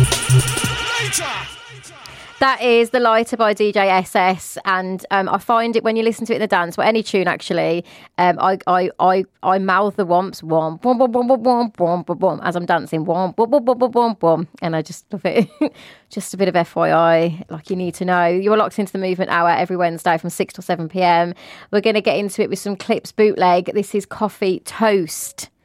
That is The Lighter by DJ SS, and I find it when you listen to it in the dance, or any tune actually, I mouth the womps, womp, womp, womp, womp, womp, womp, womp, womp, as I'm dancing, womp, womp, womp, womp, womp, womp, and I just love it. Just a bit of FYI, like you need to know. You're locked into the Movement Hour every Wednesday from 6 till 7 p.m. We're going to get into it with some Clips bootleg. This is Coffee Toast.